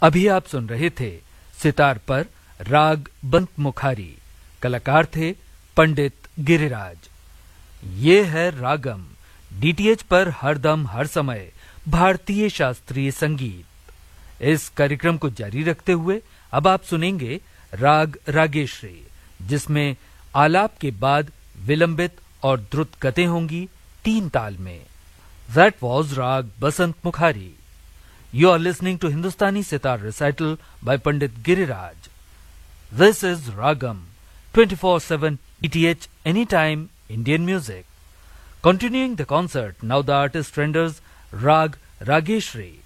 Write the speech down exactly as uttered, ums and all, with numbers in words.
अभी आप सुन रहे थे सितार पर राग बसंत मुखारी, कलाकार थे पंडित गिरिराज। ये है रागम, डीटीएच पर हरदम हर समय भारतीय शास्त्रीय संगीत। इस कार्यक्रम को जारी रखते हुए अब आप सुनेंगे राग रागेश्री, जिसमें आलाप के बाद विलंबित और द्रुत गतें होंगी तीन ताल में। That was Rag Basant Mukhari. You are listening to Hindustani Sitar Recital by Pandit Giriraj. This is Ragam, twenty-four seven D T H Anytime Indian Music. Continuing the concert, now the artist renders Rag Rageshri.